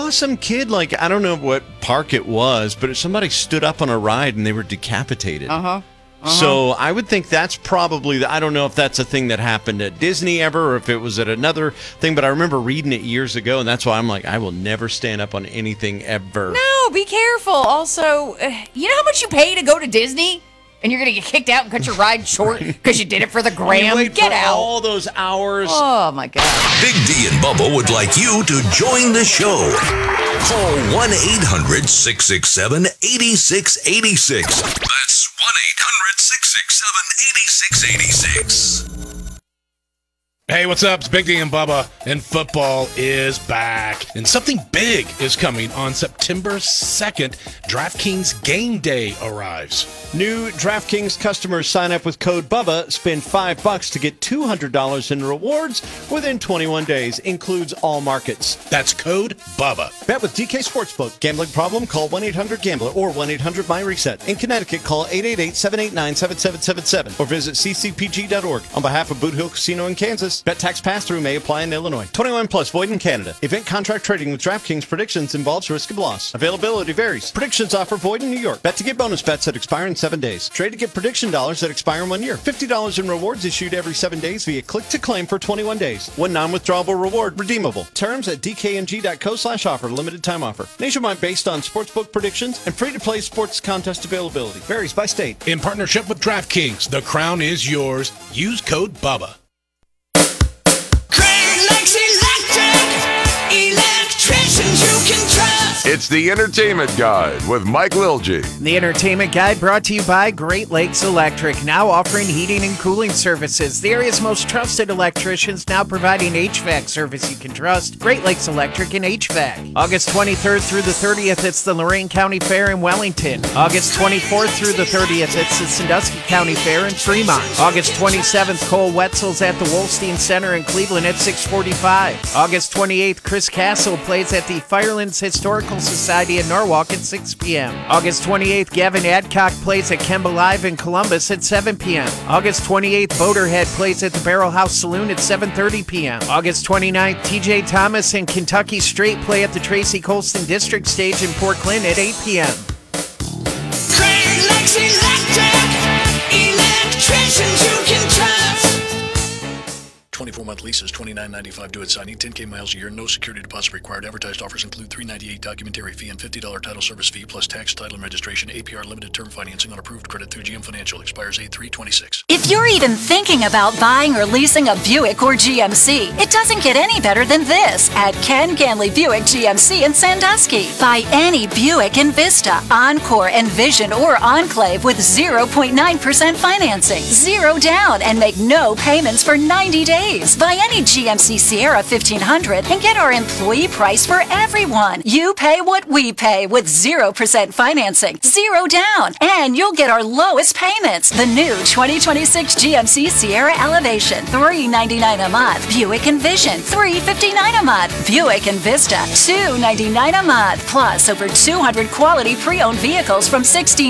saw some kid, like, I don't know what park it was, but somebody stood up on a ride and they were decapitated. So I would think that's probably, I don't know if that's a thing that happened at Disney ever or if it was at another thing, but I remember reading it years ago, and that's why I'm like, I will never stand up on anything ever. No, be careful. Also, you know how much you pay to go to Disney? And you're going to get kicked out and cut your ride short because you did it for the gram? Get out. All those hours. Oh, my God. Big D and Bubba would like you to join the show. Call 1-800-667-8686. That's 1-800-667-8686. Hey, what's up? It's Big D and Bubba, and football is back. And something big is coming on September 2nd. DraftKings Game Day arrives. New DraftKings customers sign up with code BUBBA, spend $5 to get $200 in rewards within 21 days. Includes all markets. That's code BUBBA. Bet with DK Sportsbook. Gambling problem? Call 1-800-GAMBLER or 1-800-MyReset. In Connecticut, call 888-789-7777 or visit ccpg.org. On behalf of Boot Hill Casino in Kansas, bet tax pass-through may apply in Illinois. 21 plus, void in Canada. Event contract trading with DraftKings predictions involves risk of loss. Availability varies. Predictions offer void in New York. Bet to get bonus bets that expire in 7 days. Trade to get prediction dollars that expire in 1 year. $50 in rewards issued every 7 days via click to claim for 21 days. One non-withdrawable reward redeemable. Terms at dkng.co/offer. Limited time offer. Nationwide based on sportsbook predictions and free-to-play sports contest availability. Varies by state. In partnership with DraftKings, the crown is yours. Use code BUBBA. Electricians you can trust. It's the Entertainment Guide with Mike Lilji. The Entertainment Guide brought to you by Great Lakes Electric, now offering heating and cooling services. The area's most trusted electricians now providing HVAC service you can trust. Great Lakes Electric and HVAC. August 23rd through the 30th, it's the Lorain County Fair in Wellington. August 24th through the 30th, it's the Sandusky County Fair in Fremont. August 27th, Cole Wetzel's at the Wolstein Center in Cleveland at 6:45. August 28th, Chris Castle plays at the Firelands Historical Society in Norwalk at 6 p.m. August 28th, Gavin Adcock plays at Kemba Live in Columbus at 7 p.m. August 28th, Boaterhead plays at the Barrel House Saloon at 7:30 p.m. August 29th, TJ Thomas and Kentucky Straight play at the Tracy Colston District Stage in Port Clinton at 8 p.m. Great Lakes Electric. Electricians you can trust. 24-month leases, $29.95 due at signing, 10K miles a year, no security deposit required. Advertised offers include $398 documentary fee and $50 title service fee, plus tax, title, and registration. APR limited term financing on approved credit through GM Financial. Expires 8/3/26. If you're even thinking about buying or leasing a Buick or GMC, it doesn't get any better than this at Ken Ganley Buick GMC in Sandusky. Buy any Buick in Vista, Encore, Envision, or Enclave with 0.9% financing, 0 down, and make no payments for 90 days. Buy any GMC Sierra 1500 and get our employee price for everyone. You pay what we pay with 0% financing, 0 down, and you'll get our lowest payments. The new 2026 GMC Sierra Elevation, $399 a month. Buick Envision, $359 a month. Buick Envista, $299 a month. Plus over 200 quality pre-owned vehicles from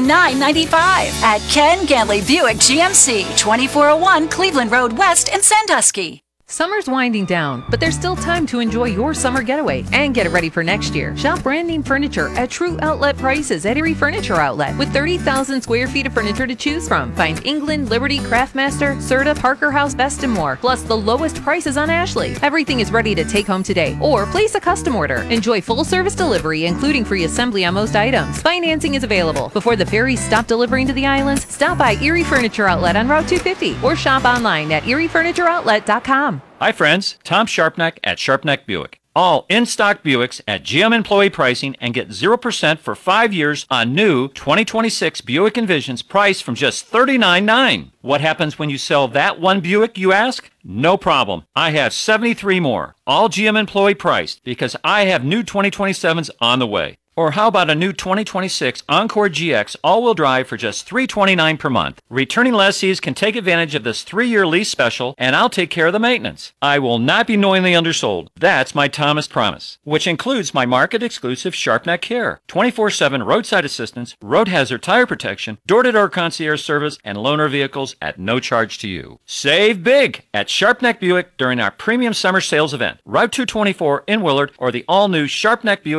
$69.95 at Ken Ganley Buick GMC, 2401 Cleveland Road West in Sandusky. Summer's winding down, but there's still time to enjoy your summer getaway and get it ready for next year. Shop brand name furniture at true outlet prices at Erie Furniture Outlet with 30,000 square feet of furniture to choose from. Find England, Liberty, Craftmaster, Serta, Parker House, Best and more, plus the lowest prices on Ashley. Everything is ready to take home today or place a custom order. Enjoy full service delivery, including free assembly on most items. Financing is available. Before the ferries stop delivering to the islands, stop by Erie Furniture Outlet on Route 250 or shop online at eriefurnitureoutlet.com. Hi friends, Tom Sharpneck at Sharpneck Buick. All in-stock Buicks at GM employee pricing and get 0% for 5 years on new 2026 Buick Envisions priced from just $39,900. What happens when you sell that one Buick, you ask? No problem. I have 73 more, all GM employee priced because I have new 2027s on the way. Or how about a new 2026 Encore GX all-wheel drive for just $329 per month? Returning lessees can take advantage of this 3-year lease special, and I'll take care of the maintenance. I will not be knowingly undersold. That's my Thomas promise, which includes my market-exclusive Sharpneck Care, 24/7 roadside assistance, road hazard tire protection, door-to-door concierge service, and loaner vehicles at no charge to you. Save big at Sharpneck Buick during our premium summer sales event, Route 224 in Willard, or the all-new Sharpneck Buick